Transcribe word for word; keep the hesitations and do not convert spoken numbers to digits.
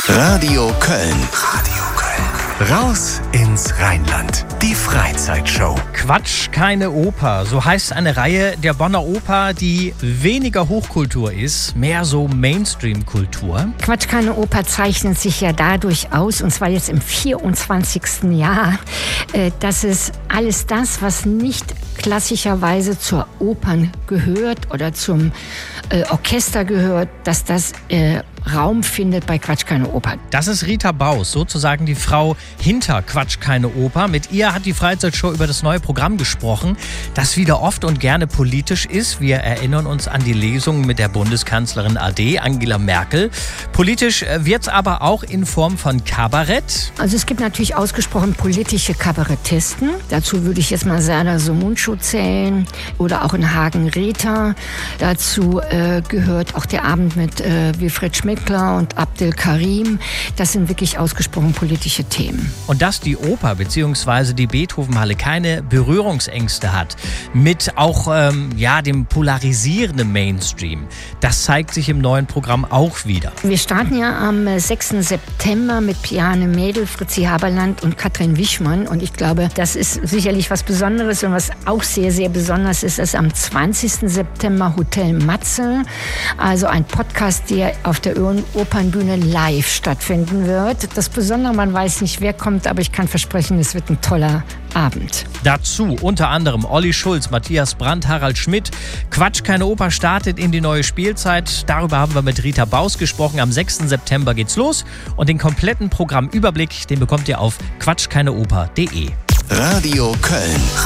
Radio Köln. Radio Köln. Raus ins Rheinland. Die Freizeitshow. Quatsch, keine Oper. So heißt eine Reihe der Bonner Oper, die weniger Hochkultur ist, mehr so Mainstream-Kultur. Quatsch, keine Oper zeichnet sich ja dadurch aus, und zwar jetzt im vierundzwanzigsten Jahr, dass es alles das, was nicht klassischerweise zur Opern gehört oder zum äh, Orchester gehört, dass das äh, Raum findet bei Quatsch, keine Oper. Das ist Rita Baus, sozusagen die Frau hinter Quatsch, keine Oper. Mit ihr hat die Freizeitshow über das neue Programm gesprochen, das wieder oft und gerne politisch ist. Wir erinnern uns an die Lesungen mit der Bundeskanzlerin A D, Angela Merkel. Politisch wird es aber auch in Form von Kabarett. Also es gibt natürlich ausgesprochen politische Kabarettisten. Dazu würde ich jetzt mal Serdar Somuncu zählen oder auch in Hagen Rether. Dazu äh, gehört auch der Abend mit äh, Wilfried Schmidt und Abdel Karim. Das sind wirklich ausgesprochen politische Themen. Und dass die Oper bzw. die Beethovenhalle keine Berührungsängste hat mit auch ähm, ja, dem polarisierenden Mainstream, das zeigt sich im neuen Programm auch wieder. Wir starten ja am sechsten September mit Piane Mädel, Fritzi Haberland und Katrin Wichmann. Und ich glaube, das ist sicherlich was Besonderes. Und was auch sehr, sehr besonders ist, ist am zwanzigsten September Hotel Matze. Also ein Podcast, der auf der Opernbühne live stattfinden wird. Das Besondere, man weiß nicht, wer kommt, aber ich kann versprechen, es wird ein toller Abend. Dazu unter anderem Olli Schulz, Matthias Brandt, Harald Schmidt. Quatsch, keine Oper startet in die neue Spielzeit. Darüber haben wir mit Rita Baus gesprochen. Am sechsten September geht's los und den kompletten Programmüberblick, den bekommt ihr auf quatsch keine oper punkt de. Radio Köln.